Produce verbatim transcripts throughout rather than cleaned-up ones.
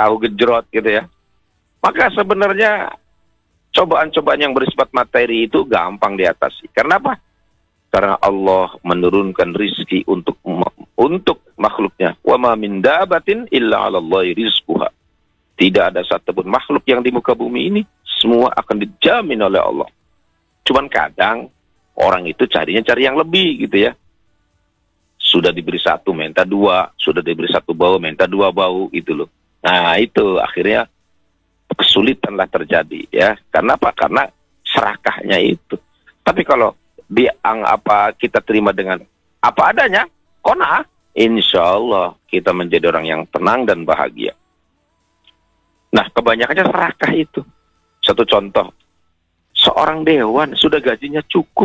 tahu gejrot gitu ya. Maka sebenarnya cobaan-cobaan yang bersifat materi itu gampang diatasi. Karena apa? Karena Allah menurunkan rizki untuk untuk makhluknya. Wa ma min dabatin illa 'alallahi rizquha. Tidak ada satupun makhluk yang di muka bumi ini, semua akan dijamin oleh Allah. Cuman kadang orang itu carinya cari yang lebih gitu ya. Sudah diberi satu, minta dua. Sudah diberi satu bau, minta dua bau gitu loh. Nah itu akhirnya kesulitanlah terjadi ya. Karena apa? Karena serakahnya itu. Tapi kalau diang apa kita terima dengan apa adanya, qanaah, insya Allah kita menjadi orang yang tenang dan bahagia. Nah kebanyakannya serakah itu. Satu contoh, seorang dewan sudah gajinya cukup,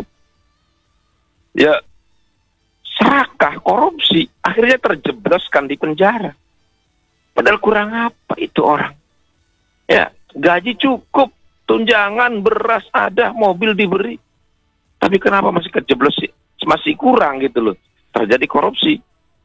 ya serakah, korupsi, akhirnya terjebloskan di penjara. Padahal kurang apa itu orang? Ya, gaji cukup, tunjangan, beras ada, mobil diberi. Tapi kenapa masih kejeblos sih? Masih kurang gitu loh. Terjadi korupsi.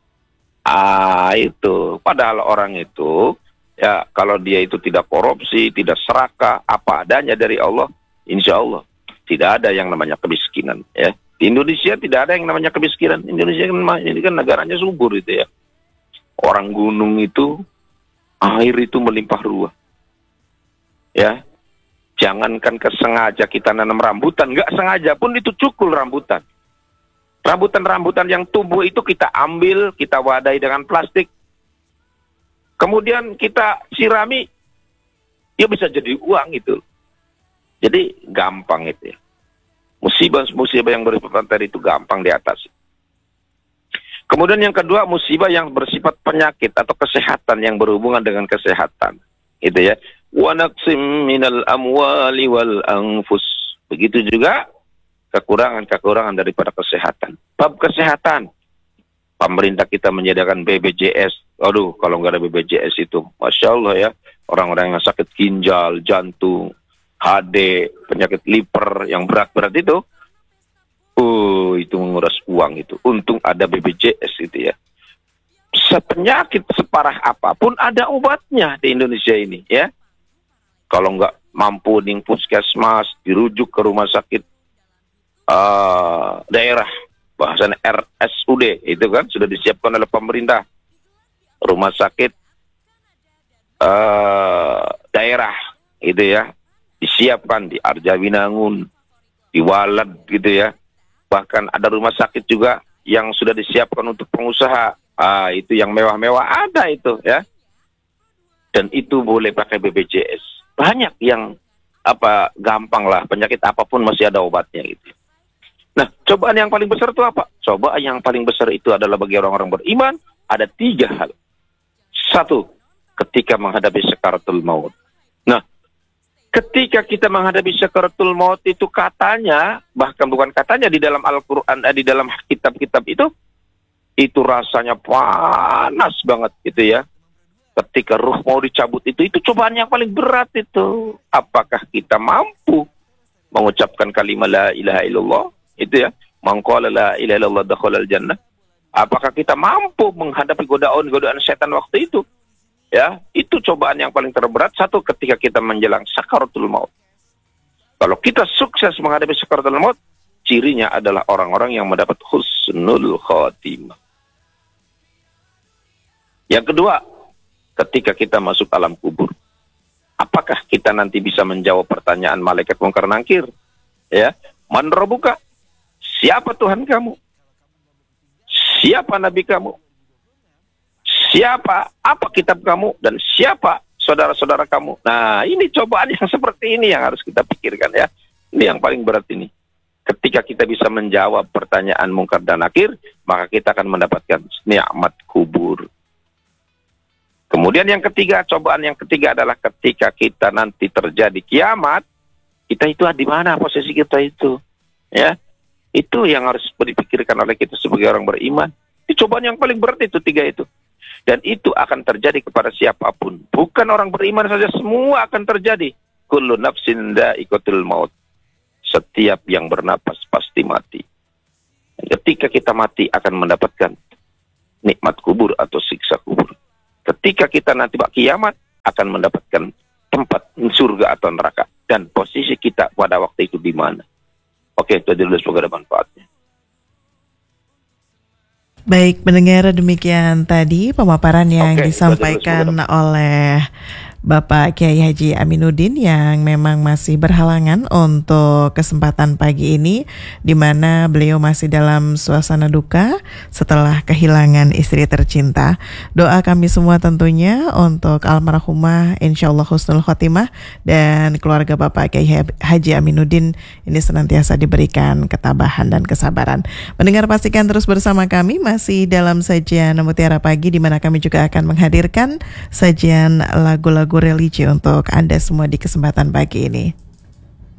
Ah, itu. Padahal orang itu, ya kalau dia itu tidak korupsi, tidak serakah, apa adanya dari Allah, insya Allah tidak ada yang namanya kemiskinan. Ya, di Indonesia tidak ada yang namanya kemiskinan. Indonesia kan, ini kan negaranya subur itu ya. Orang gunung itu, air itu melimpah ruah. Ya, jangankan kesengaja kita nanam rambutan, nggak sengaja pun itu cukul rambutan. Rambutan-rambutan yang tumbuh itu kita ambil, kita wadai dengan plastik, kemudian kita sirami, ya bisa jadi uang itu. Jadi gampang itu ya. Musibah-musibah yang bersifat materi itu gampang diatasi. Kemudian yang kedua, musibah yang bersifat penyakit atau kesehatan yang berhubungan dengan kesehatan. Itu ya. Wa naqsim minal amwali wal anfus. Begitu juga kekurangan-kekurangan daripada kesehatan. Bab kesehatan, pemerintah kita menyediakan B P J S. Aduh, kalau nggak ada B P J S itu, Masya Allah ya, orang-orang yang sakit ginjal, jantung, H D, penyakit liver yang berat-berat itu, uh, itu menguras uang itu. Untung ada B P J S itu ya. Sepenyakit separah apapun ada obatnya di Indonesia ini ya. Kalau nggak mampu di puskesmas, dirujuk ke rumah sakit uh, daerah, bahasan R S U D itu kan sudah disiapkan oleh pemerintah. Rumah sakit uh, daerah itu ya disiapkan di Arjawinangun, di Walad gitu ya. Bahkan ada rumah sakit juga yang sudah disiapkan untuk pengusaha. Ah, itu yang mewah-mewah ada itu ya. Dan itu boleh pakai B P J S. Banyak yang apa gampang lah, penyakit apapun masih ada obatnya gitu. Nah, cobaan yang paling besar itu apa? Cobaan yang paling besar itu adalah bagi orang-orang beriman ada tiga hal. Satu, ketika menghadapi sakaratul maut. Nah, ketika kita menghadapi sakaratul maut itu katanya, bahkan bukan katanya di dalam Al-Qur'an, eh, di dalam kitab-kitab itu, itu rasanya panas banget gitu ya. Ketika ruh mau dicabut itu, itu cobaan yang paling berat itu. Apakah kita mampu mengucapkan kalimat la ilaha illallah itu ya, man qala la ilaha illallah dakhala al-jannah? Apakah kita mampu menghadapi godaan-godaan setan waktu itu? Ya, itu cobaan yang paling terberat. Satu, ketika kita menjelang sakaratul maut. Kalau kita sukses menghadapi sakaratul maut, cirinya adalah orang-orang yang mendapat husnul khatimah. Yang kedua, ketika kita masuk alam kubur, apakah kita nanti bisa menjawab pertanyaan malaikat mungkar nangkir? Ya, man rabbuka? Siapa Tuhan kamu? Siapa nabi kamu? Siapa, apa kitab kamu? Dan siapa saudara-saudara kamu? Nah, ini cobaan yang seperti ini yang harus kita pikirkan ya. Ini yang paling berat ini. Ketika kita bisa menjawab pertanyaan mungkar dan nakir, maka kita akan mendapatkan nikmat kubur. Kemudian yang ketiga, cobaan yang ketiga adalah ketika kita nanti terjadi kiamat, kita itu di mana posisi kita itu? Ya, itu yang harus dipikirkan oleh kita sebagai orang beriman. Itu cobaan yang paling berat itu tiga itu. Dan itu akan terjadi kepada siapapun. Bukan orang beriman saja, semua akan terjadi. Kullu nafsin dha'iqatul maut. Setiap yang bernapas pasti mati. Ketika kita mati akan mendapatkan nikmat kubur atau siksa kubur. Ketika kita nanti bak kiamat, akan mendapatkan tempat surga atau neraka, dan posisi kita pada waktu itu di mana. Oke, itu dulu, semoga ada manfaatnya. Baik, mendengar demikian tadi pemaparan yang Oke, disampaikan oleh Bapak Kiai Haji Aminuddin yang memang masih berhalangan untuk kesempatan pagi ini, di mana beliau masih dalam suasana duka setelah kehilangan istri tercinta. Doa kami semua tentunya untuk almarhumah insyaallah husnul khotimah, dan keluarga Bapak Kiai Haji Aminuddin ini senantiasa diberikan ketabahan dan kesabaran. Mendengar, pastikan terus bersama kami masih dalam sajian Mutiara Pagi, di mana kami juga akan menghadirkan sajian lagu-lagu religi untuk Anda semua di kesempatan pagi ini.